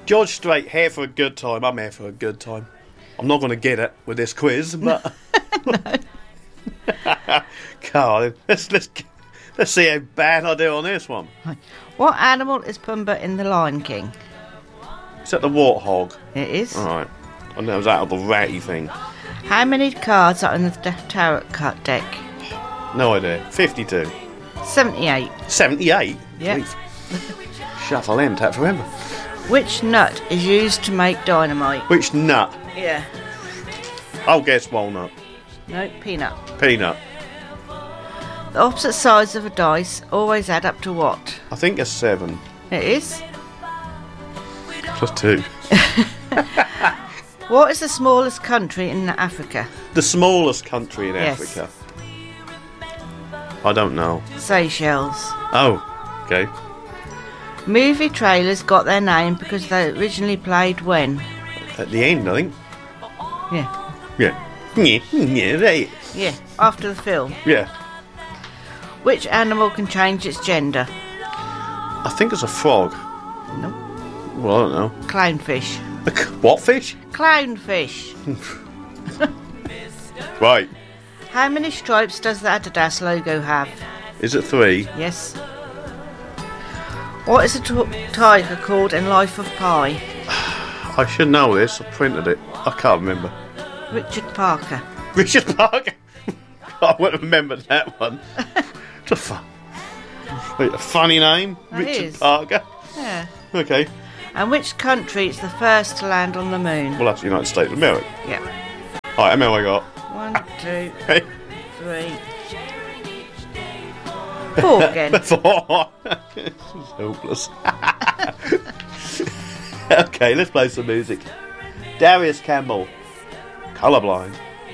George Strait, here for a good time. I'm here for a good time. I'm not going to get it with this quiz, but... God, let's see how bad I do on this one. What animal is Pumbaa in The Lion King? Is that the warthog? It is. All right. I know it was out of the ratty thing. How many cards are in the tarot card deck? No idea. 52. 78. 78? Yeah. Shuffle them, tap forever. Which nut is used to make dynamite? Which nut? Yeah. I'll guess walnut. No, peanut. Peanut. The opposite sides of a dice always add up to what? I think it's 7. It is. Plus 2. What is the smallest country in Africa? The smallest country in Yes. Africa? I don't know. Seychelles. Oh, okay. Movie trailers got their name because they originally played when? At the end, I think. Yeah. Yeah, right. Yeah, after the film. Yeah. Which animal can change its gender? I think it's a frog. No. Well, I don't know. Clownfish. What fish? Clownfish. Right. How many stripes does the Adidas logo have? Is it 3? Yes. What is a tiger called in Life of Pi? I should know this. I printed it. I can't remember. Richard Parker. Richard Parker. I wouldn't remember that one. It's a funny name. It Richard is. Parker. Yeah. Okay. And which country is the first to land on the moon? Well, that's the United States of America. Yeah. Alright, how many have I got? 1, 2, Hey. 3. 4 again. 4. This is hopeless. Okay, let's play some music. Darius Campbell. Colourblind.